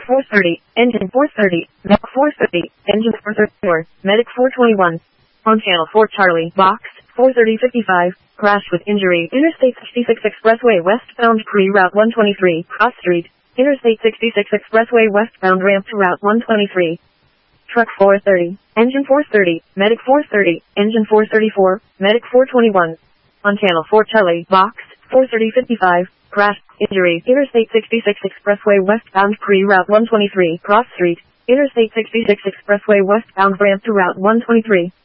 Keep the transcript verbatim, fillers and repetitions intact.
four thirty, engine four thirty, Medic four thirty, engine four thirty-four, Medic four twenty-one. On channel four Charlie, box, four thirty fifty-five, crash with injury, Interstate sixty-six Expressway westbound pre-route one twenty-three, cross street, Interstate sixty-six Expressway westbound ramp to route one twenty-three. Truck four thirty, engine four thirty, Medic four thirty, engine four thirty-four, Medic four twenty-one. On channel four Charlie, box, four thirty fifty-five, crash, injury, Interstate sixty-six Expressway westbound pre-route one twenty-three, cross street, Interstate sixty-six Expressway westbound ramp to route one twenty-three.